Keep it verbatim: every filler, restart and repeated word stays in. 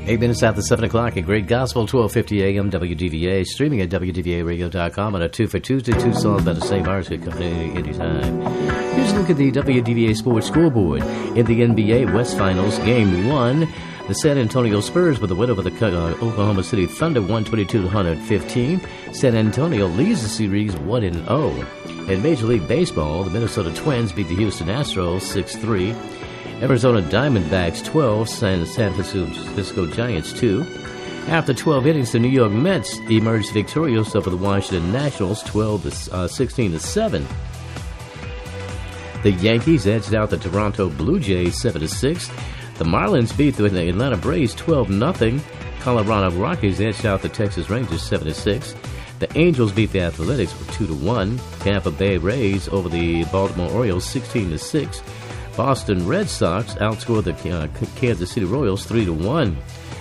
Eight minutes after seven o'clock at Great Gospel, twelve fifty a.m. W D V A, streaming at W D V A radio dot com on a two for Tuesday. Two songs by the same artist could come in anytime. Here's a look at the W D V A Sports Scoreboard. In the N B A West Finals, Game one, the San Antonio Spurs with a win over the uh, Oklahoma City Thunder, one twenty-two to one fifteen. San Antonio leads the series one and oh. In Major League Baseball, the Minnesota Twins beat the Houston Astros six three. Arizona Diamondbacks twelve, San, San Francisco Giants two. After twelve innings, the New York Mets emerged victorious over the Washington Nationals twelve to sixteen to seven. The Yankees edged out the Toronto Blue Jays seven to six. The Marlins beat the Atlanta Braves twelve nothing. Colorado Rockies edged out the Texas Rangers seven to six. The Angels beat the Athletics two to one. Tampa Bay Rays over the Baltimore Orioles sixteen to six. Boston Red Sox outscored the uh, Kansas City Royals three to one.